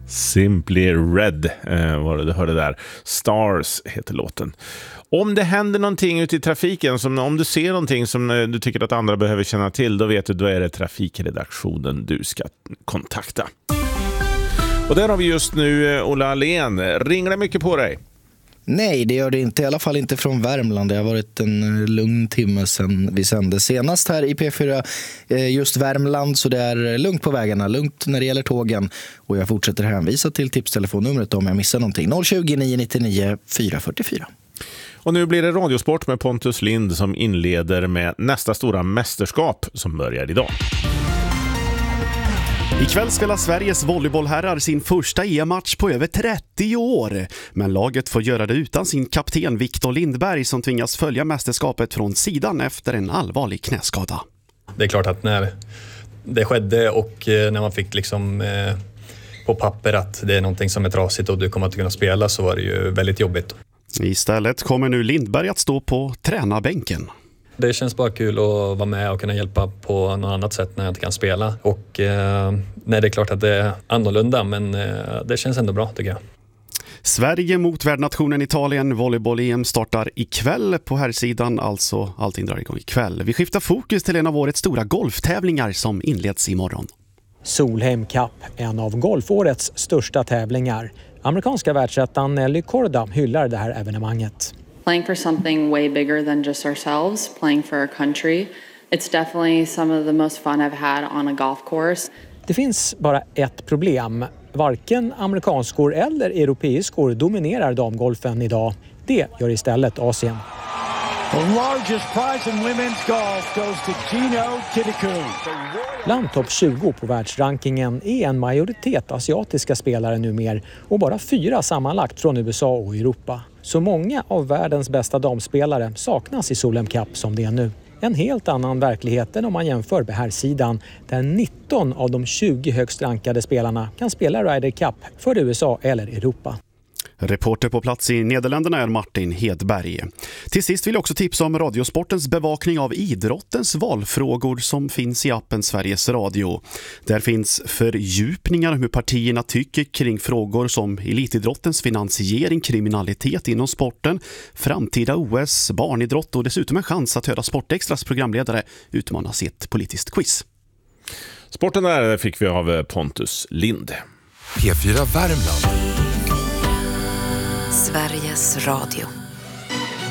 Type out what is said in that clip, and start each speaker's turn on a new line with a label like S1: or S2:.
S1: Simply Red var det du hörde där. Stars heter låten. Om det händer någonting ute i trafiken, om du ser någonting som du tycker att andra behöver känna till, då vet du, då är det trafikredaktionen du ska kontakta. Och där har vi just nu Ola Alén. Ringer det mycket på dig?
S2: Nej, det gör det inte. I alla fall inte från Värmland. Det har varit en lugn timme sedan vi sände senast här i P4. Just Värmland, så det är lugnt på vägarna. Lugnt när det gäller tågen. Och jag fortsätter hänvisa till tipstelefonnumret om jag missar någonting. 020 999 444. Och
S1: nu blir det radiosport med Pontus Lind som inleder med nästa stora mästerskap som börjar idag.
S3: Ikväll spelar Sveriges volleybollherrar sin första EM-match på över 30 år. Men laget får göra det utan sin kapten Viktor Lindberg som tvingas följa mästerskapet från sidan efter en allvarlig knäskada.
S4: Det är klart att när det skedde och när man fick liksom på papper att det är någonting som är trasigt och du kommer att kunna spela, så var det ju väldigt jobbigt.
S3: Istället kommer nu Lindberg att stå på tränarbänken.
S4: Det känns bara kul att vara med och kunna hjälpa på något annat sätt när jag inte kan spela. Och nej, det är klart att det är annorlunda, men det känns ändå bra tycker jag.
S3: Sverige mot värdnationen Italien. Volleyboll-EM startar ikväll på här sidan, alltså allting drar igång ikväll. Vi skiftar fokus till en av årets stora golftävlingar som inleds imorgon.
S5: Solheim Cup, en av golfårets största tävlingar. Amerikanska världsettan Nelly Korda hyllar det här evenemanget.
S6: Playing for something way bigger than just ourselves, playing for our country. It's definitely some of the most fun I've had on a golf course.
S5: Det finns bara ett problem. Varken amerikanskor eller europeiskor dominerar damgolfen idag. Det gör istället Asien.
S7: The largest prize in women's golf goes to Gino Kiddikun.
S5: Bland topp 20 på världsrankingen är en majoritet asiatiska spelare numera och bara 4 sammanlagt från USA och Europa. Så många av världens bästa damspelare saknas i Solheim Cup som det är nu. En helt annan verklighet än om man jämför med här sidan, där 19 av de 20 högst rankade spelarna kan spela Ryder Cup för USA eller Europa.
S3: Reporter på plats i Nederländerna är Martin Hedberg. Till sist vill jag också tipsa om Radiosportens bevakning av idrottens valfrågor som finns i appen Sveriges Radio. Där finns fördjupningar om hur partierna tycker kring frågor som elitidrottens finansiering, kriminalitet inom sporten, framtida OS, barnidrott och dessutom en chans att höra Sportextras programledare utmanas i ett politiskt quiz.
S1: Sporten där fick vi av Pontus Lind.
S8: P4 Värmland.
S9: Sveriges Radio.